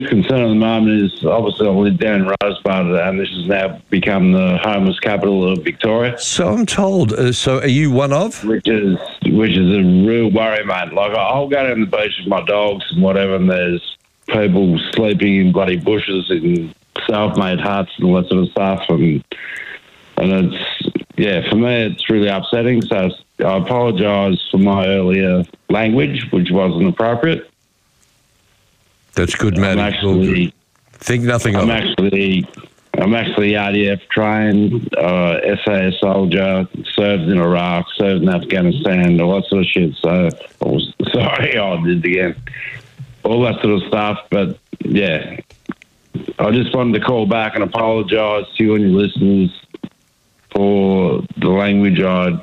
concern at the moment is obviously I live down in Rosebud, and this has now become the homeless capital of Victoria. So I'm told. So are you one of? Which is a real worry, mate. Like, I'll go down the beach with my dogs and whatever, and there's people sleeping in bloody bushes in self-made huts and all that sort of stuff, and it's, for me, it's really upsetting. So I apologise for my earlier language, which wasn't appropriate. That's good, Matty. Think nothing of it. I'm actually RDF trained, SAS soldier, served in Iraq, served in Afghanistan, all that sort of shit. So I did it again. All that sort of stuff. But, yeah, I just wanted to call back and apologise to you and your listeners for the language I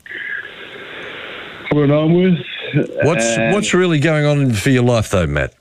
went on with. What's really going on for your life, though, Matt?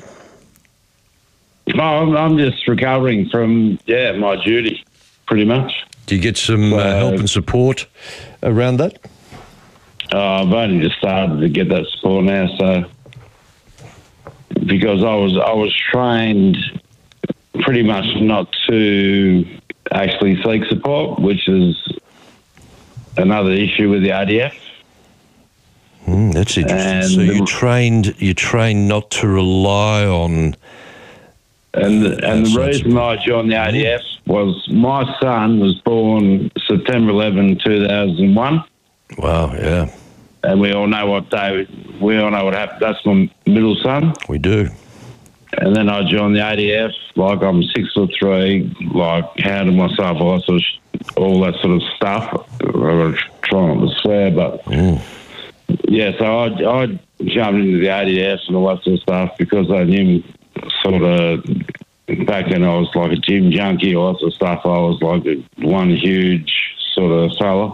I'm just recovering from, my duty, pretty much. Do you get some help and support around that? I've only just started to get that support now, so because I was trained pretty much not to actually seek support, which is another issue with the RDF. That's interesting. So you trained not to rely on. And the reason I joined the RDF was my son was born September 11, 2001. Wow, yeah. And we all know what happened. That's my middle son. We do. And then I joined the ADF, like I'm 6'3", like handled myself, all that sort of stuff. I'm trying not to swear, but so I jumped into the ADF and all that sort of stuff because I knew sort of back then I was like a gym junkie, all that sort of stuff. I was like one huge sort of fella.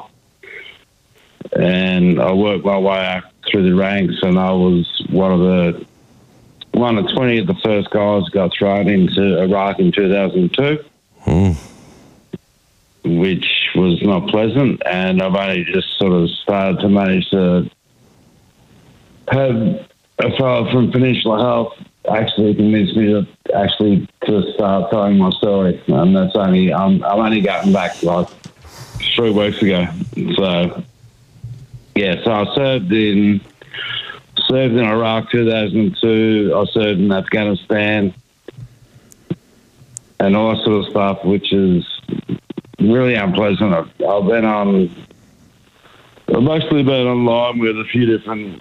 And I worked my way up through the ranks, and I was one of 20 of the first guys got thrown into Iraq in 2002, which was not pleasant. And I've only just sort of started to manage to have a fellow from Peninsula Health actually convinced me to start telling my story, and that's only I'm only gotten back like 3 weeks ago. So I served in Iraq 2002. I served in Afghanistan and all that sort of stuff, which is really unpleasant. I've actually been online with a few different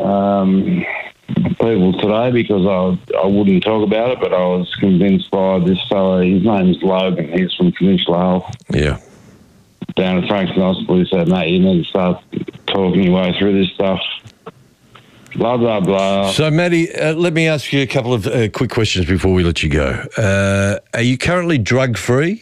people today because I wouldn't talk about it, but I was convinced by this fellow. His name's Logan. He's from Peninsula Health. Yeah. Down at Frankston Hospital. He said, mate, you need to start talking your way through this stuff. Blah, blah, blah. So, Matty, let me ask you a couple of quick questions before we let you go. Are you currently drug-free?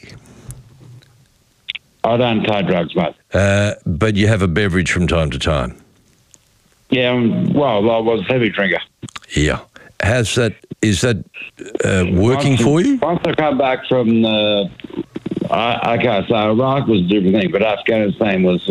I don't take drugs, mate. But you have a beverage from time to time? Yeah, I was a heavy drinker. Yeah. Is that working for you? Once I come back from so Iraq was a different thing, but Afghanistan was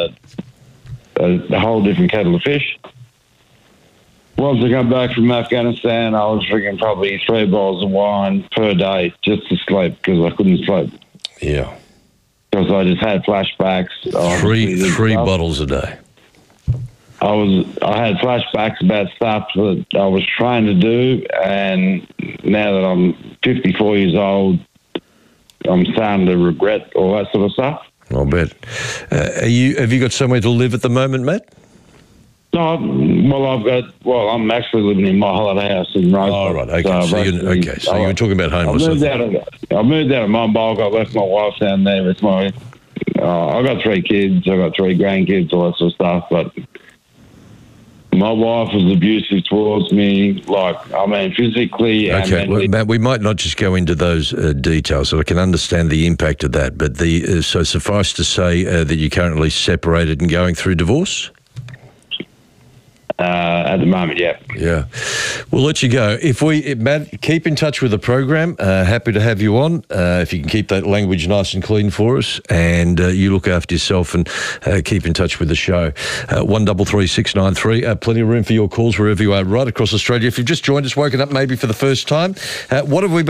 a whole different kettle of fish. Once I come back from Afghanistan, I was drinking probably 3 bottles of wine per day just to sleep because I couldn't sleep. Yeah. Because I just had flashbacks. Three bottles a day. I had flashbacks about stuff that I was trying to do, and now that I'm 54 years old, I'm starting to regret all that sort of stuff. I'll bet. Have you got somewhere to live at the moment, Matt? No, I'm actually living in my holiday house in Rosebud. Oh, right, okay. So you were talking about homelessness. I moved out of Mumbai. I left my wife down there with my. I got 3 kids. I got 3 grandkids, all that sort of stuff. But my wife was abusive towards me, physically. Okay, well, Matt, we might not just go into those details, so I can understand the impact of that. But so suffice to say that you're currently separated and going through divorce? at the moment, yeah. Yeah. We'll let you go. Matt, keep in touch with the program. Happy to have you on. If you can keep that language nice and clean for us, and you look after yourself and keep in touch with the show. 133693. Plenty of room for your calls wherever you are right across Australia. If you've just joined us, woken up maybe for the first time, what have we